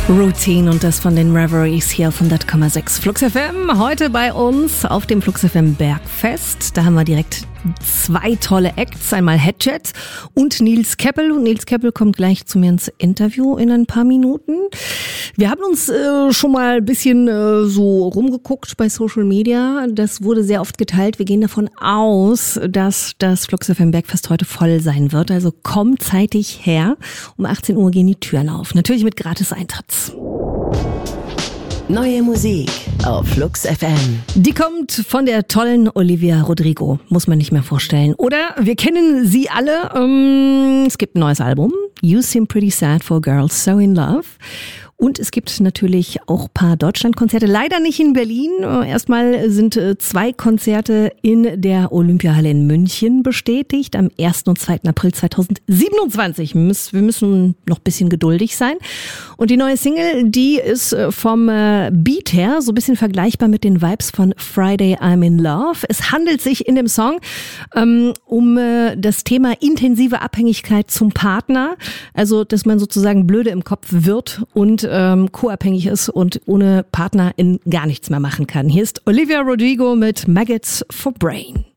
Routine und das von den Reveries hier auf 100,6 Flux FM. Heute bei uns auf dem Flux FM Bergfest. Da haben wir direkt zwei tolle Acts. Einmal Hatchet und Nils Keppel. Und Nils Keppel kommt gleich zu mir ins Interview in ein paar Minuten. Wir haben uns schon mal ein bisschen so rumgeguckt bei Social Media. Das wurde sehr oft geteilt. Wir gehen davon aus, dass das Flux FM Bergfest heute voll sein wird. Also kommt zeitig her. Um 18 Uhr gehen die Türen auf. Natürlich mit Gratis-Eintritt. Neue Musik auf Flux FM. Die kommt von der tollen Olivia Rodrigo, muss man nicht mehr vorstellen. Oder wir kennen sie alle. Es gibt ein neues Album, You Seem Pretty Sad for Girls So in Love. Und es gibt natürlich auch ein paar Deutschlandkonzerte, leider nicht in Berlin. Erstmal sind 2 Konzerte in der Olympiahalle in München bestätigt, am 1. und 2. April 2027. Wir müssen noch ein bisschen geduldig sein. Und die neue Single, die ist vom Beat her so ein bisschen vergleichbar mit den Vibes von Friday I'm in Love. Es handelt sich in dem Song um das Thema intensive Abhängigkeit zum Partner. Also, dass man sozusagen blöde im Kopf wird und co-abhängig ist und ohne Partner in gar nichts mehr machen kann. Hier ist Olivia Rodrigo mit Maggots for Brain.